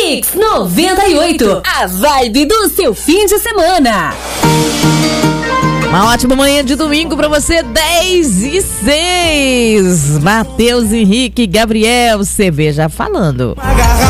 Mix 98, a vibe do seu fim de semana. Uma ótima manhã de domingo pra você, 10:06. Matheus Henrique, Gabriel, CB já falando.